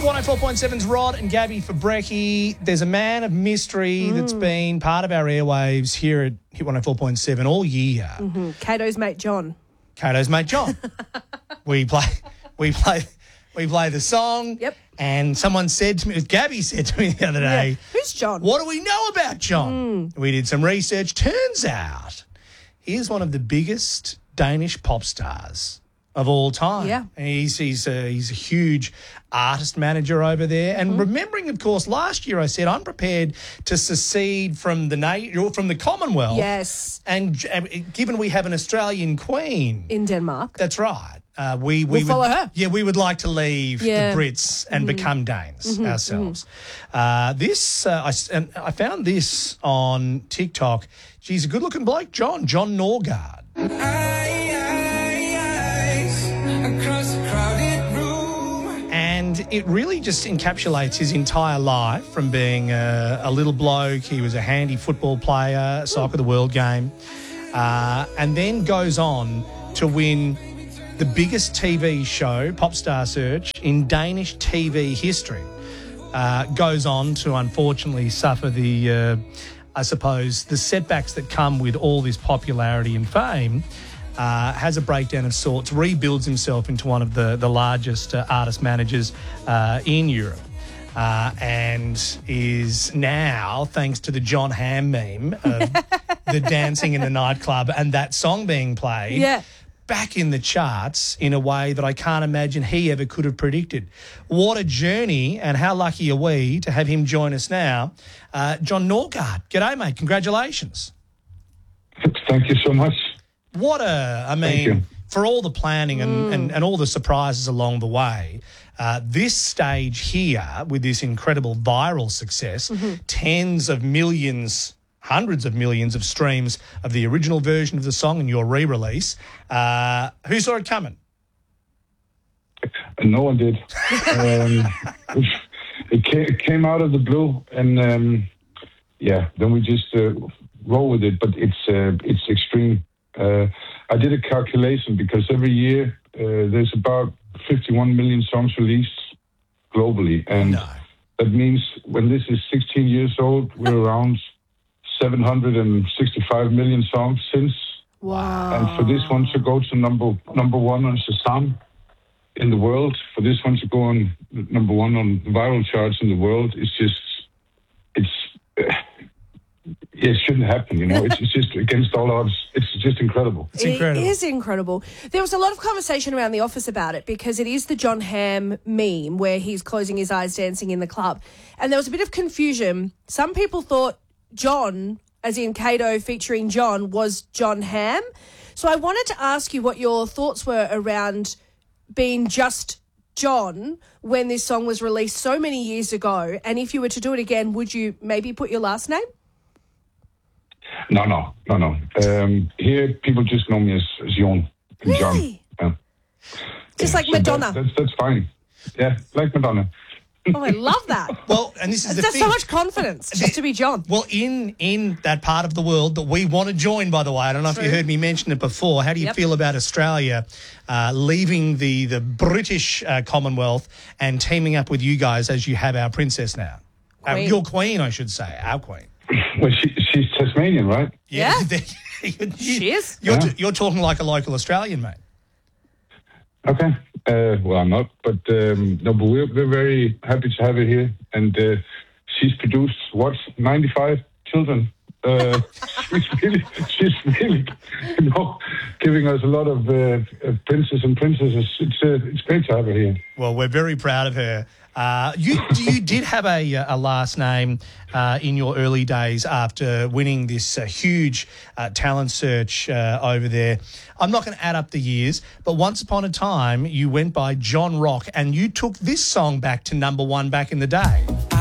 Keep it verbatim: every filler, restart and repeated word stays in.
one oh four point seven's Rod and Gabby for Brekkie. There's a man of mystery mm. that's been part of our airwaves here at Hit one oh four point seven all year. Mm-hmm. Cato's mate John. Cato's mate John. we play, we play, we play the song. Yep. And someone said to me, Gabby said to me the other day, yeah. Who's John? What do we know about John? Mm. We did some research. Turns out he is one of the biggest Danish pop stars of all time. Yeah. And he's, he's, a, he's a huge artist manager over there. And mm-hmm. remembering, of course, last year I said I'm prepared to secede from the na- from the Commonwealth. Yes. And uh, given we have an Australian queen. In Denmark. That's right. Uh, we, we we'll would, follow her. Yeah, we would like to leave yeah. the Brits and mm-hmm. become Danes mm-hmm. ourselves. Mm-hmm. Uh, this, uh, I, and I found this on TikTok. Geez, a good-looking bloke, John, John Norgard. And it really just encapsulates his entire life from being a, a little bloke. He was a handy football player, soccer the world game, uh, and then goes on to win the biggest T V show, Popstar Search, in Danish T V history. Uh, goes on to unfortunately suffer the, uh, I suppose, the setbacks that come with all this popularity and fame. Uh, has a breakdown of sorts, rebuilds himself into one of the, the largest uh, artist managers uh, in Europe, uh, and is now, thanks to the John Hamm meme of the dancing in the nightclub and that song being played, yeah. back in the charts in a way that I can't imagine he ever could have predicted. What a journey, and how lucky are we to have him join us now. Uh, John Norgard, g'day, mate. Congratulations. Thank you so much. What a, I mean, for all the planning and, mm. and, and all the surprises along the way, uh, this stage here with this incredible viral success, mm-hmm. tens of millions, hundreds of millions of streams of the original version of the song and your re-release, uh, who saw it coming? No one did. um, it, came, it came out of the blue, and um, yeah, then we just uh, roll with it, but it's uh, it's extreme. Uh, I did a calculation because every year uh, there's about fifty-one million songs released globally. And no. that means when this is sixteen years old, we're around seven hundred sixty-five million songs since. Wow. And for this one to go to number number one on Shazam in the world, for this one to go on number one on the viral charts in the world, it's just, it's... Uh, it shouldn't happen, you know. It's, it's just against all odds. It's just incredible. It's incredible. It is incredible. There was a lot of conversation around the office about it because it is the John Hamm meme where he's closing his eyes dancing in the club. And there was a bit of confusion. Some people thought John, as in Cato featuring John, was John Hamm. So I wanted to ask you what your thoughts were around being just John when this song was released so many years ago. And if you were to do it again, would you maybe put your last name? No, no, no, no. Um, here, people just know me as, as Jon. Really? John. Yeah. Just yeah, like so Madonna. That, that's, that's fine. Yeah, like Madonna. Oh, I love that. Well, and this is the There's thing. so much confidence just to be John. Well, in in that part of the world that we want to join, by the way, I don't know True. if you heard me mention it before. How do you Yep. feel about Australia uh, leaving the, the British uh, Commonwealth and teaming up with you guys as you have our princess now? Uh, Queen. your queen, I should say, our queen. Well, she, she's Tasmanian, right? Yeah. you, She is. You're, Yeah. t- you're talking like a local Australian, mate. Okay. Uh, well, I'm not, but um, no, but we're we're very happy to have her here, and uh, she's produced what ninety-five children. Uh, she's really, she's really, you know, giving us a lot of uh, princes and princesses. It's uh, it's great to have her here. Well, we're very proud of her. Uh, you you did have a, a last name uh, in your early days after winning this uh, huge uh, talent search uh, over there. I'm not going to add up the years, but once upon a time you went by John Rock, and you took this song back to number one back in the day.